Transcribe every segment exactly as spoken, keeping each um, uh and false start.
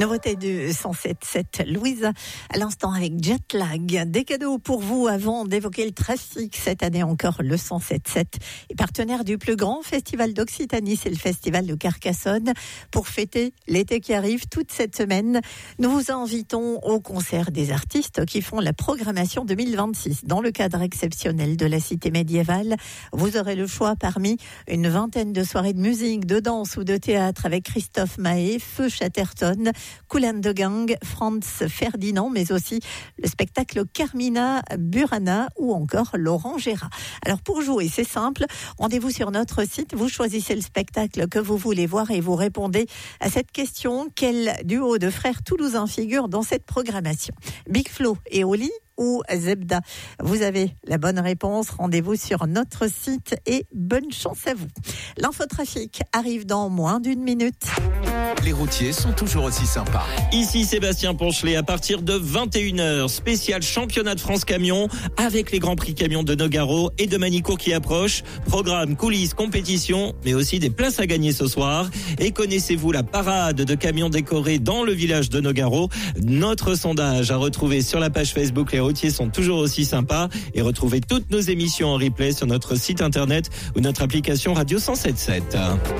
Nouveauté du cent sept sept, Louisa, à l'instant avec Jetlag. Des cadeaux pour vous avant d'évoquer le trafic. Cette année encore, le cent sept sept est partenaire du plus grand festival d'Occitanie, c'est le festival de Carcassonne. Pour fêter l'été qui arrive toute cette semaine, nous vous invitons au concert des artistes qui font la programmation deux mille vingt-six. Dans le cadre exceptionnel de la cité médiévale, vous aurez le choix parmi une vingtaine de soirées de musique, de danse ou de théâtre avec Christophe Maé, Feu Chatterton, Kool and the Gang, Franz Ferdinand, mais aussi le spectacle Carmina Burana ou encore Laurent Gérard. Alors pour jouer, c'est simple, rendez-vous sur notre site, vous choisissez le spectacle que vous voulez voir et vous répondez à cette question: quel duo de frères toulousains figure dans cette programmation? Big Flo et Oli ou Zebda? Vous avez la bonne réponse, rendez-vous sur notre site et bonne chance à vous. L'infotrafic arrive dans moins d'une minute. Les routiers sont toujours aussi sympas. Ici Sébastien Ponchelet, à partir de vingt et une heures, spécial championnat de France camion avec les grands prix camions de Nogaro et de Manicourt qui approchent. Programme, coulisses, compétition, mais aussi des places à gagner ce soir. Et connaissez-vous la parade de camions décorés dans le village de Nogaro? Notre sondage à retrouver sur la page Facebook Les routiers sont toujours aussi sympas, et retrouvez toutes nos émissions en replay sur notre site internet ou notre application Radio cent sept sept.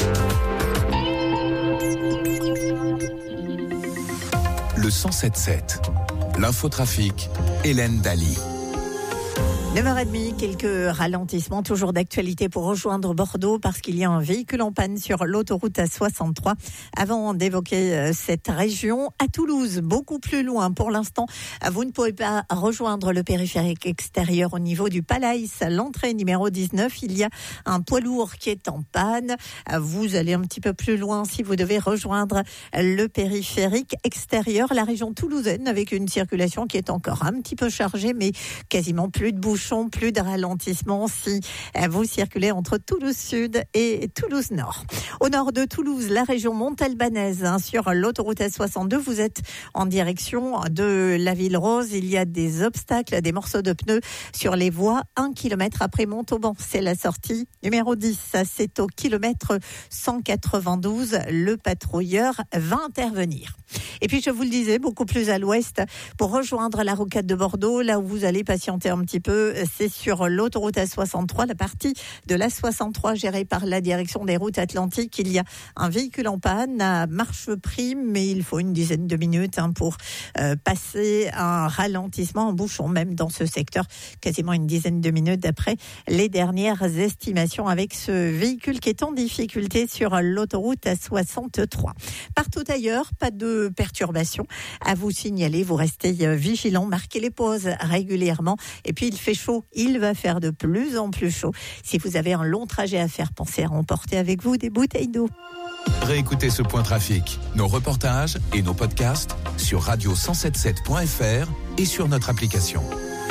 Le cent sept sept, l'infotrafic, Hélène Daly. neuf heures trente, quelques ralentissements, toujours d'actualité pour rejoindre Bordeaux parce qu'il y a un véhicule en panne sur l'autoroute A soixante-trois. Avant d'évoquer cette région, à Toulouse, beaucoup plus loin pour l'instant, vous ne pouvez pas rejoindre le périphérique extérieur au niveau du Palais. À l'entrée numéro dix-neuf, il y a un poids lourd qui est en panne. Vous allez un petit peu plus loin si vous devez rejoindre le périphérique extérieur, la région toulousaine, avec une circulation qui est encore un petit peu chargée, mais quasiment plus de bouchons. Plus de ralentissement si vous circulez entre Toulouse Sud et Toulouse Nord. Au nord de Toulouse, la région montalbanaise, hein, sur l'autoroute A soixante-deux, vous êtes en direction de la Ville Rose. Il y a des obstacles, des morceaux de pneus sur les voies un kilomètre après Montauban. C'est la sortie numéro dix. C'est au kilomètre cent quatre-vingt-douze. Le patrouilleur va intervenir. Et puis, je vous le disais, beaucoup plus à l'ouest, pour rejoindre la rocade de Bordeaux, là où vous allez patienter un petit peu, c'est sur l'autoroute A soixante-trois, la partie de l'A soixante-trois gérée par la direction des routes atlantiques. Il y a un véhicule en panne à marche prime, mais il faut une dizaine de minutes hein, pour euh, passer un ralentissement, un bouchon même dans ce secteur, quasiment une dizaine de minutes d'après les dernières estimations avec ce véhicule qui est en difficulté sur l'autoroute A soixante-trois. Partout ailleurs, pas de perturbations à vous signaler. Vous restez vigilants, marquez les pauses régulièrement. Et puis il fait chaud, il va faire de plus en plus chaud. Si vous avez un long trajet à faire, pensez à emporter avec vous des bouteilles d'eau. Réécoutez ce point trafic, nos reportages et nos podcasts sur radio cent soixante-sept point f r et sur notre application.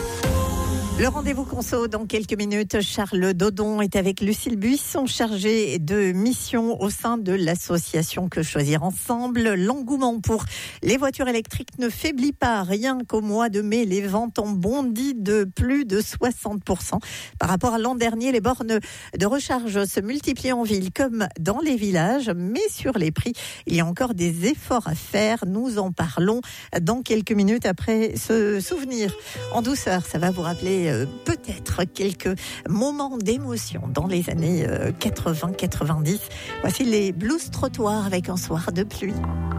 Le rendez-vous conso dans quelques minutes. Charles Dodon est avec Lucille Buisson, chargée de mission au sein de l'association Que Choisir Ensemble. L'engouement pour les voitures électriques ne faiblit pas. Rien qu'au mois de mai, les ventes ont bondi de plus de soixante pour cent. Par rapport à l'an dernier, les bornes de recharge se multiplient en ville comme dans les villages. Mais sur les prix, il y a encore des efforts à faire. Nous en parlons dans quelques minutes après ce souvenir en douceur. Ça va vous rappeler Euh, peut-être quelques moments d'émotion dans les années euh, quatre-vingts quatre-vingt-dix. Voici les blues trottoirs avec un soir de pluie.